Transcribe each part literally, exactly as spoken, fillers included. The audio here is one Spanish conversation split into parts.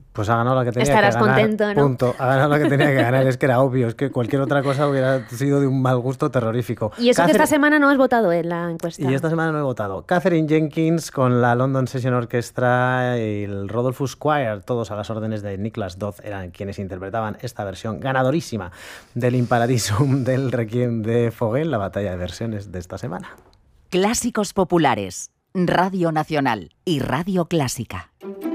Pues ha ganado la que tenía Estarás que ganar. contento, ¿no? Punto. Ha ganado la que tenía que ganar. Es que era obvio. Es que cualquier otra cosa hubiera sido de un mal gusto terrorífico. Y eso Catherine... que esta semana no has votado en la encuesta. Y esta semana no he votado. Catherine Jenkins con la London Session Orchestra y el Rodolphus Choir, todos a las órdenes de Niklas Dodd, eran quienes interpretaban esta versión ganadorísima del In Paradisum del Requiem de Fauré en la batalla de versiones de esta semana. Clásicos populares, Radio Nacional y Radio Clásica.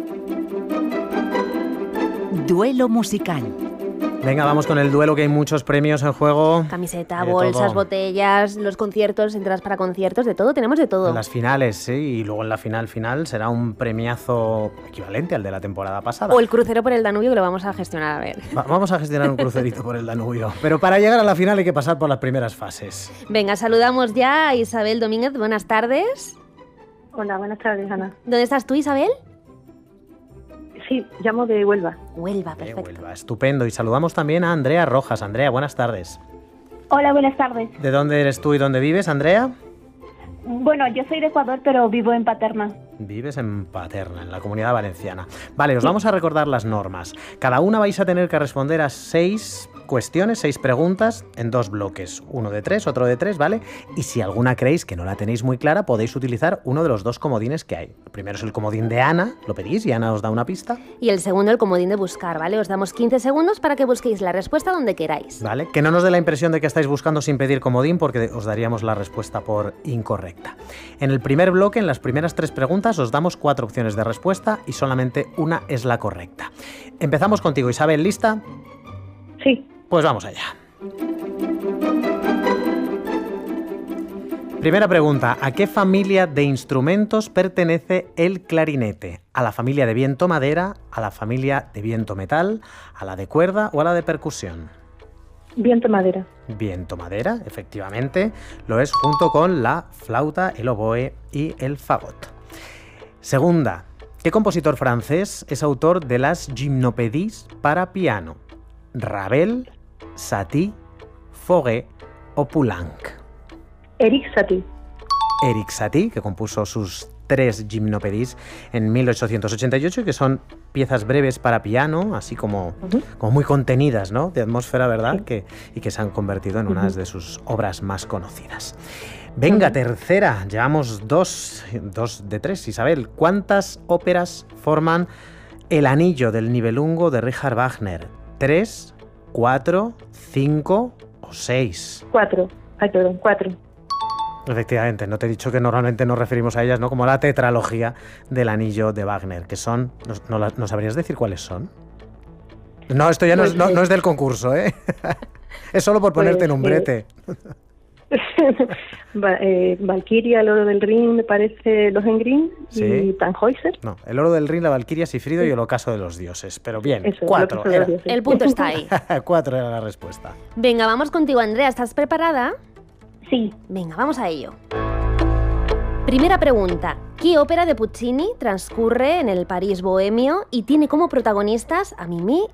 Duelo musical. Venga, vamos con el duelo, que hay muchos premios en juego. Camiseta, De bolsas, todo. botellas, los conciertos, entradas para conciertos, de todo, tenemos de todo. En las finales, sí, y luego en la final final será un premiazo equivalente al de la temporada pasada. O el crucero por el Danubio, que lo vamos a gestionar, a ver. Va- vamos a gestionar un crucerito por el Danubio. Pero para llegar a la final hay que pasar por las primeras fases. Venga, saludamos ya a Isabel Domínguez, buenas tardes. Hola, buenas tardes, Ana. ¿Dónde estás tú, Isabel? Sí, llamo de Huelva. Huelva, Eh, perfecto. Huelva, estupendo. Y saludamos también a Andrea Rojas. Andrea, buenas tardes. Hola, buenas tardes. ¿De dónde eres tú y dónde vives, Andrea? Bueno, yo soy de Ecuador, pero vivo en Paterna. Vives en Paterna, en la Comunidad Valenciana. Vale, os vamos a recordar las normas. Cada una vais a tener que responder a seis cuestiones, seis preguntas en dos bloques. Uno de tres, otro de tres, ¿vale? Y si alguna creéis que no la tenéis muy clara, podéis utilizar uno de los dos comodines que hay. El primero es el comodín de Ana, lo pedís y Ana os da una pista, Y el segundo, el comodín de buscar, ¿vale? Os damos quince segundos para que busquéis la respuesta donde queráis. ¿vale? Que no nos dé la impresión de que estáis buscando sin pedir comodín, porque os daríamos la respuesta por incorrecta. En el primer bloque, en las primeras tres preguntas, os damos cuatro opciones de respuesta y solamente una es la correcta. Empezamos contigo, Isabel, ¿lista? Sí, Pues vamos allá. Primera pregunta, ¿a qué familia de instrumentos pertenece el clarinete? ¿A la familia de viento-madera, a la familia de viento-metal, a la de cuerda o a la de percusión? viento madera. Viento-madera, efectivamente, lo es junto con la flauta, el oboe y el fagot. Segunda, ¿qué compositor francés es autor de las Gymnopédies para piano? ¿Ravel, Satie, Fauré o Poulenc? Eric Satie. Eric Satie, que compuso sus tres Gymnopédies en mil ochocientos ochenta y ocho y que son piezas breves para piano, así como, Uh-huh. como muy contenidas, ¿no? De atmósfera, ¿verdad? Sí. Que, y que se han convertido en Uh-huh. unas de sus obras más conocidas. Venga, Uh-huh. tercera. Llevamos dos, dos de tres. Isabel, ¿cuántas óperas forman El Anillo del Nibelungo de Richard Wagner? ¿Tres, cuatro, cinco o seis? Cuatro. Ay, perdón, cuatro. Efectivamente, no te he dicho que normalmente nos referimos a ellas, ¿no? Como la tetralogía del Anillo de Wagner, que son... ¿No, no, la- ¿no sabrías decir cuáles son? No, esto ya no es, no, no es del concurso, ¿eh? Es solo por ponerte Pues, en un brete. Va- eh, Valkyria, el oro del Rin, me parece Lohengrin Sí. y Tannhäuser. No, el oro del Rin, la Valquiria, Sifrido y el ocaso de los dioses. Pero bien, Eso, cuatro. lo que se Era, lo decía. El punto está ahí. cuatro era la respuesta. Venga, vamos contigo, Andrea. ¿Estás preparada? Sí, Venga, vamos a ello. Primera pregunta. ¿Qué ópera de Puccini transcurre en el París bohemio y tiene como protagonistas a Mimi